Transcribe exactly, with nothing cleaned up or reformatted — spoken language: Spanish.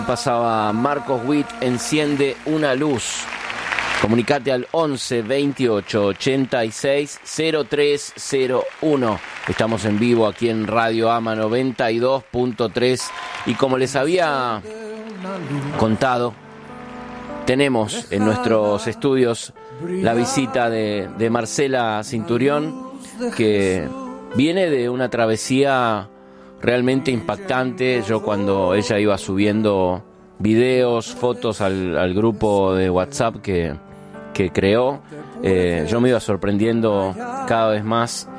pasaba Marcos Witt, Enciende una luz. Comunicate al once veintiocho ochenta y seis cero tres cero uno. Estamos en vivo aquí en Radio Ama noventa y dos punto tres. Y como les había contado, tenemos en nuestros estudios la visita de, de Marcela Cinturión, que viene de una travesía realmente impactante. Yo, cuando ella iba subiendo videos, fotos al, al grupo de WhatsApp que, que creó, eh, yo me iba sorprendiendo cada vez más